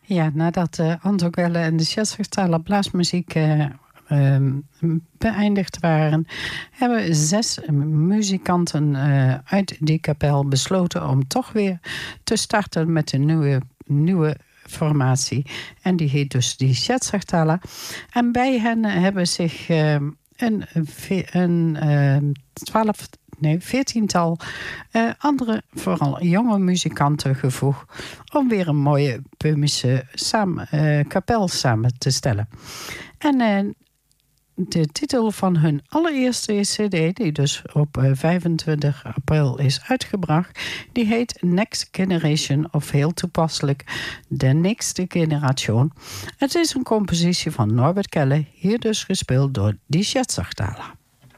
Ja, nadat Anton Quelle en de Schätzertaler blaasmuziek beëindigd waren, hebben 6 muzikanten uit die kapel besloten om toch weer te starten met een nieuwe formatie. En die heet dus die Schätzertaler. En bij hen hebben zich een 14-tal andere, vooral jonge muzikanten gevoegd om weer een mooie Böhmische kapel samen te stellen. En de titel van hun allereerste cd, die dus op 25 april is uitgebracht, die heet Next Generation, of heel toepasselijk De Nächste Generation. Het is een compositie van Norbert Kelle, hier dus gespeeld door die Schätzertaler.